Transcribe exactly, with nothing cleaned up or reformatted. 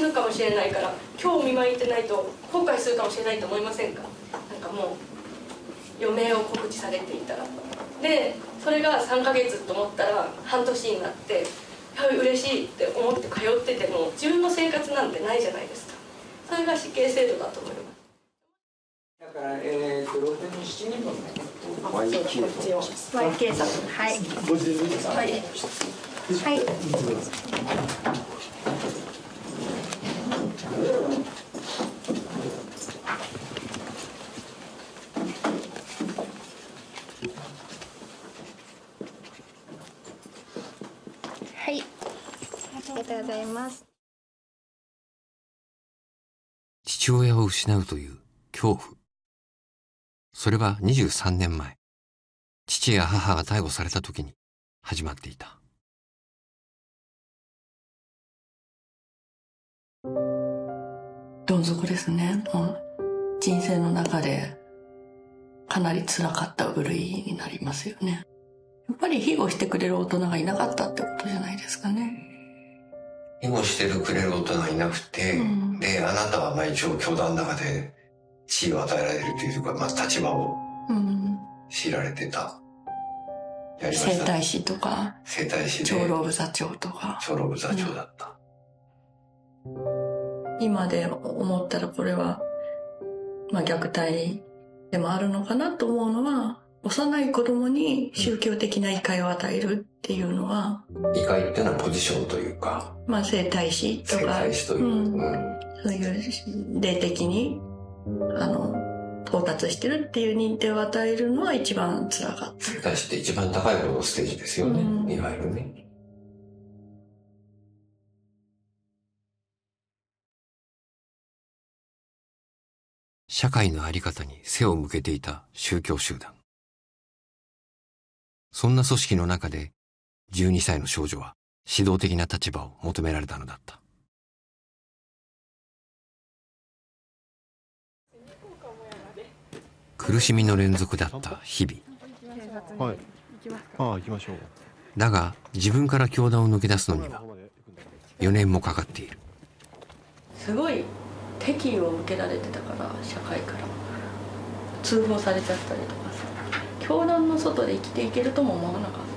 ぬかもしれないから今日見舞い行ってないと後悔するかもしれないと思いませんか？なんかもう余命を告知されていたら。でそれがさんかげつと思ったら半年になって嬉しいって思って通ってても自分の生活なんてないじゃないですか。それが死刑制度だと思います。 だから、えー、とろくにんしちにんぶんだね。 ワイケー ワイケー さん、はい。 ご自由ですか。 はい。はい。はい。ありがとうございます。 父親を失うという恐怖。それはにじゅうさんねんまえ、父や母が逮捕された時に始まっていた。 どん底ですね。もう人生の中でかなり辛かった部類になりますよね。やっぱり庇護してくれる大人がいなかったってことじゃないですかね。 庇護してくれる大人がいなくて、うん、であなたはまあ一応教団の中で地位を与えられるというか、まあ、立場を強いられてた、 うん、やりましたね。整体師とか整体師で長老部座長とか長老部座長だった、 うん、今で思ったらこれは、まあ、虐待でもあるのかなと思うのは、幼い子供に宗教的な異界を与えるっていうのは、 異界っていうのはポジションというか、 まあ整体師とか、整体師という、うんうん、 そういう霊的にあの到達してるっていう認定を与えるのは一番辛かった。 整体師って一番高い方のステージですよね、うん、いわゆるね。 社会の在り方に背を向けていた宗教集団。そんな組織の中でじゅうにさいの少女は指導的な立場を求められたのだった。苦しみの連続だった日々。 はい。ああ、行きましょう。 だが自分から教団を抜け出すのにはよねんもかかっている。 すごい敵意を受けられてたから、社会から通報されちゃったりとかさ、教団の外で生きていけるとも思わなかった。